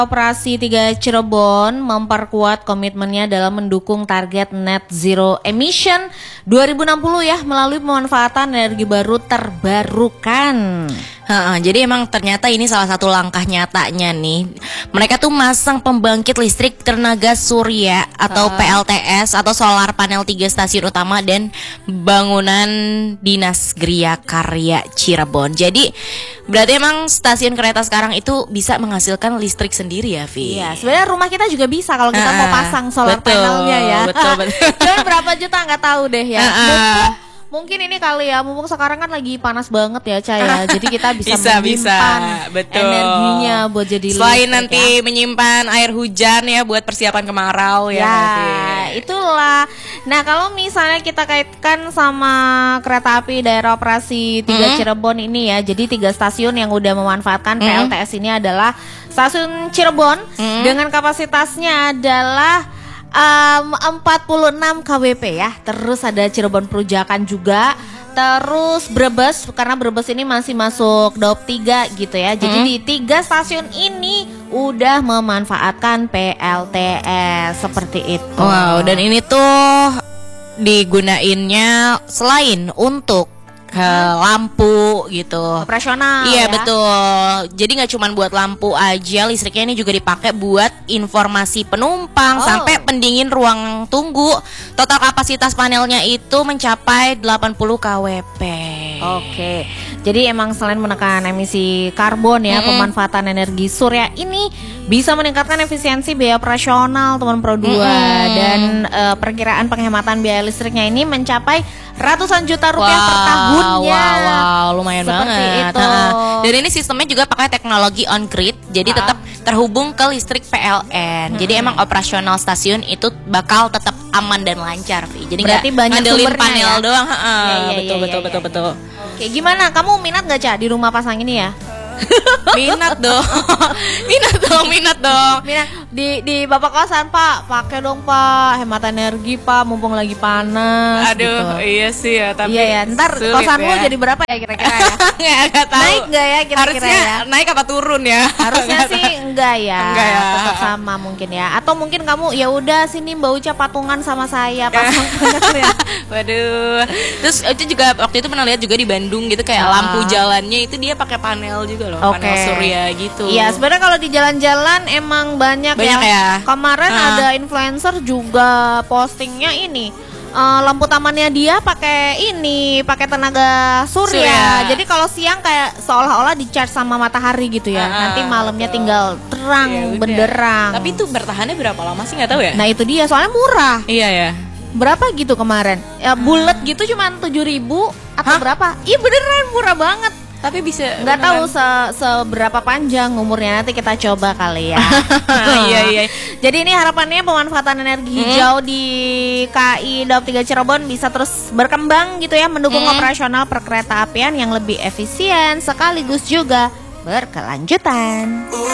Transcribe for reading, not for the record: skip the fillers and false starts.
Operasi 3 Cirebon memperkuat komitmennya dalam mendukung target net zero emission 2060 ya melalui pemanfaatan energi baru terbarukan. Jadi emang ternyata ini salah satu langkah nyatanya nih. Mereka tuh masang pembangkit listrik tenaga surya atau PLTS atau solar panel 3 stasiun utama dan bangunan Dinas Gria Karya Cirebon. Jadi berarti emang stasiun kereta sekarang itu bisa menghasilkan listrik sendiri ya, Vi? Iya, sebenarnya rumah kita juga bisa kalau kita mau pasang solar panelnya ya. Betul. Cuman berapa juta nggak tahu deh ya. Mungkin ini kali ya, mumpung sekarang kan lagi panas banget ya, Caya. Jadi kita bisa menyimpan energinya buat jadi selain listrik, nanti menyimpan air hujan ya buat persiapan kemarau ya. Itulah. Nah, kalau misalnya kita kaitkan sama kereta api daerah operasi 3 Cirebon ini ya. Jadi 3 stasiun yang udah memanfaatkan PLTS ini adalah stasiun Cirebon dengan kapasitasnya adalah 46 kWp ya. Terus ada Cirebon Perujakan juga. Terus Brebes, karena Brebes ini masih masuk Daup 3 gitu ya. Jadi di 3 stasiun ini udah memanfaatkan PLTS seperti itu. Wow, dan ini tuh digunainnya selain untuk ke lampu gitu, operasional. Iya ya? Betul. Jadi nggak cuma buat lampu aja, listriknya ini juga dipakai buat informasi penumpang sampai pendingin ruang tunggu. Total kapasitas panelnya itu mencapai 80 kWp. Oke. Jadi emang selain menekan emisi karbon ya, pemanfaatan energi surya ini bisa meningkatkan efisiensi biaya operasional teman Pro 2 dan perkiraan penghematan biaya listriknya ini mencapai ratusan juta rupiah per tahunnya. Wow, lumayan banget. Itu. Dan ini sistemnya juga pakai teknologi on grid, jadi tetap terhubung ke listrik PLN. Jadi emang operasional stasiun itu bakal tetap aman dan lancar, Vi. Jadi berarti banyak ngandelin panel ya? doang. Betul. Oke, gimana? Kamu minat gak, Ca, di rumah pasang ini ya? Minat dong. Minat. Di Bapak kosan, Pak, pakai dong, Pak, hemat energi, Pak, mumpung lagi panas. Aduh, gitu. iya sih ya, tapi iya ya. Ntar kosanmu ya. jadi berapa ya kira-kira ya? Nggak tahu. Naik nggak ya kira-kira? Harusnya ya? naik apa turun ya? Harusnya sih enggak ya. Tetap sama mungkin ya. Atau mungkin kamu ya udah sini Mbak Uca patungan sama saya pasang panelnya. Waduh. Terus Uca juga waktu itu pernah lihat juga di Bandung gitu kayak lampu jalannya itu dia pakai panel juga loh, panel surya gitu. Iya, sebenarnya kalau di jalan-jalan emang banyak ya. Kemarin ada influencer juga postingnya ini. Lampu tamannya dia pakai tenaga surya. Jadi kalau siang kayak seolah-olah di-charge sama matahari gitu ya. Nanti malamnya tinggal terang benderang. Tapi itu bertahannya berapa lama sih, nggak tahu ya? Nah itu dia, soalnya murah. Iya ya. Berapa gitu kemarin? Ya bulat gitu cuma 7.000 atau berapa? Iya beneran murah banget. Tapi bisa nggak tahu seberapa panjang umurnya, nanti kita coba kali ya. Iya. Jadi ini harapannya pemanfaatan energi hijau di KAI Daup 3 Cirebon bisa terus berkembang gitu ya, mendukung operasional perkereta apian yang lebih efisien sekaligus juga berkelanjutan.